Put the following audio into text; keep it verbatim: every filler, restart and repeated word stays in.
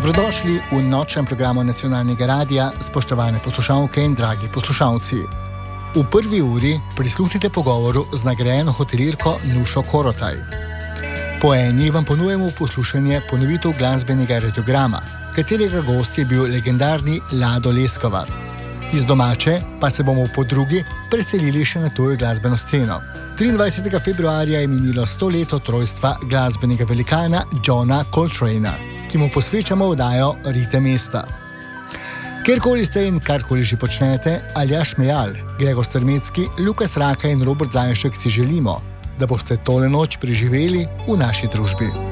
Dobrodošli v nočnem programu Nacionalnega radia, spoštovane poslušalke in dragi poslušalci. V prvi uri prisluhnite pogovoru z nagrajeno hotelirko Nušo Korotaj. Po eni vam ponujemo poslušanje ponovitev glasbenega radiograma, katerega gost je bil legendarni Lado Leskovar. Iz domače pa se bomo po drugi preselili še na tujo glasbeno sceno. triindvajsetega februarja je minilo sto let od rojstva glasbenega velikana Johna Coltrane'a, ki mu posvečamo oddajo Ritem mesta. Kjerkoli ste in karkoli že počnete, Aljaž Mejal, Gregor Strmecki, Lukas Raka in Robert Zajšek si želimo, da boste tole noč preživeli v naši družbi.